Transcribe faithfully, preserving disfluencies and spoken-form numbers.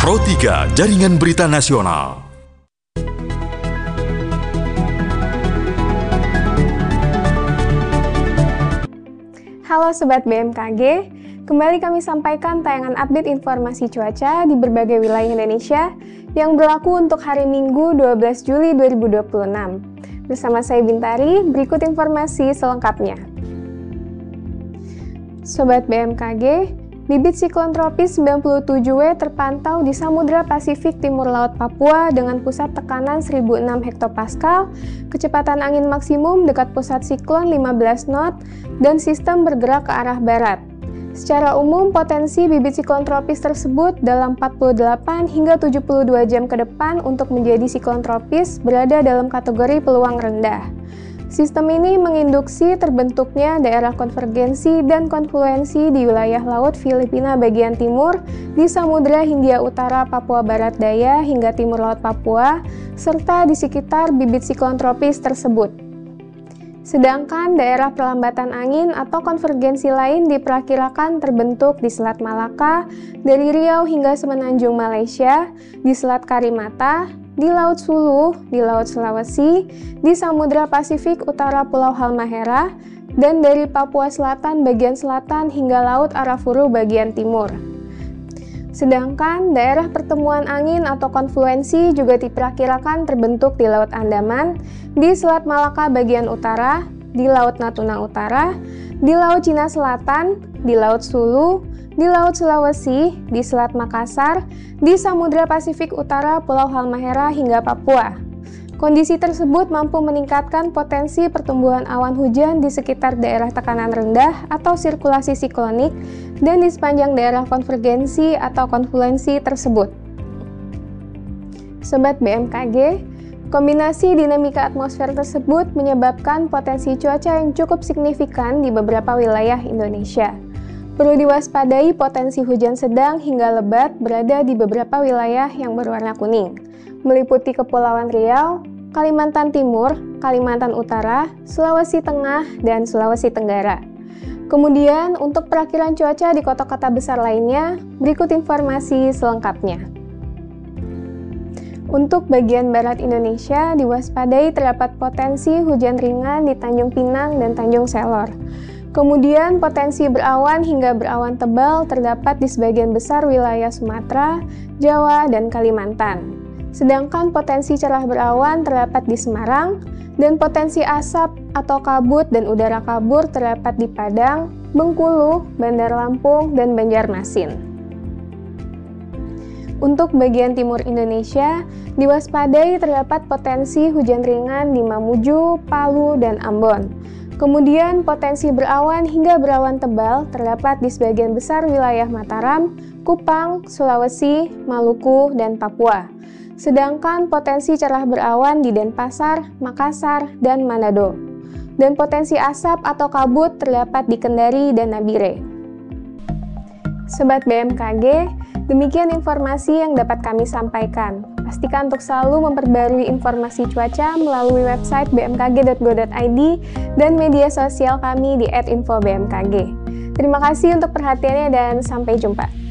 Pro tiga, Jaringan Berita Nasional. Halo Sobat B M K G, kembali kami sampaikan tayangan update informasi cuaca di berbagai wilayah Indonesia yang berlaku untuk hari Minggu dua belas Juli dua ribu dua puluh enam. Bersama saya Bintari, berikut informasi selengkapnya. Sobat B M K G, bibit siklon tropis sembilan puluh tujuh W terpantau di Samudra Pasifik Timur Laut Papua dengan pusat tekanan seribu enam hektopascal, kecepatan angin maksimum dekat pusat siklon lima belas knot, dan sistem bergerak ke arah barat. Secara umum, potensi bibit siklon tropis tersebut dalam empat puluh delapan hingga tujuh puluh dua jam ke depan untuk menjadi siklon tropis berada dalam kategori peluang rendah. Sistem ini menginduksi terbentuknya daerah konvergensi dan konfluensi di wilayah laut Filipina bagian timur, di Samudra Hindia Utara Papua Barat Daya hingga timur laut Papua, serta di sekitar bibit siklon tropis tersebut. Sedangkan daerah perlambatan angin atau konvergensi lain diperkirakan terbentuk di Selat Malaka, dari Riau hingga Semenanjung Malaysia, di Selat Karimata, di Laut Sulu, di Laut Sulawesi, di Samudra Pasifik Utara Pulau Halmahera, dan dari Papua Selatan bagian selatan hingga Laut Arafuru bagian timur. Sedangkan daerah pertemuan angin atau konfluensi juga diperkirakan terbentuk di Laut Andaman, di Selat Malaka bagian utara, di Laut Natuna Utara, di Laut Cina Selatan, di Laut Sulu, di Laut Sulawesi, di Selat Makassar, di Samudra Pasifik Utara Pulau Halmahera hingga Papua. Kondisi tersebut mampu meningkatkan potensi pertumbuhan awan hujan di sekitar daerah tekanan rendah atau sirkulasi siklonik dan di sepanjang daerah konvergensi atau konfluensi tersebut. Sobat B M K G, kombinasi dinamika atmosfer tersebut menyebabkan potensi cuaca yang cukup signifikan di beberapa wilayah Indonesia. Perlu diwaspadai potensi hujan sedang hingga lebat berada di beberapa wilayah yang berwarna kuning, meliputi Kepulauan Riau, Kalimantan Timur, Kalimantan Utara, Sulawesi Tengah, dan Sulawesi Tenggara. Kemudian, untuk perakiran cuaca di kota-kota besar lainnya, berikut informasi selengkapnya. Untuk bagian barat Indonesia, diwaspadai terdapat potensi hujan ringan di Tanjung Pinang dan Tanjung Selor. Kemudian, potensi berawan hingga berawan tebal terdapat di sebagian besar wilayah Sumatera, Jawa, dan Kalimantan. Sedangkan potensi cerah berawan terdapat di Semarang, dan potensi asap atau kabut dan udara kabur terdapat di Padang, Bengkulu, Bandar Lampung, dan Banjarmasin. Untuk bagian timur Indonesia, diwaspadai terdapat potensi hujan ringan di Mamuju, Palu, dan Ambon. Kemudian potensi berawan hingga berawan tebal terdapat di sebagian besar wilayah Mataram, Kupang, Sulawesi, Maluku, dan Papua. Sedangkan potensi cerah berawan di Denpasar, Makassar, dan Manado. Dan potensi asap atau kabut terdapat di Kendari dan Nabire. Sobat B M K G, demikian informasi yang dapat kami sampaikan. Pastikan untuk selalu memperbarui informasi cuaca melalui website b m k g dot go dot i d dan media sosial kami di et info b m k g. Terima kasih untuk perhatiannya dan sampai jumpa.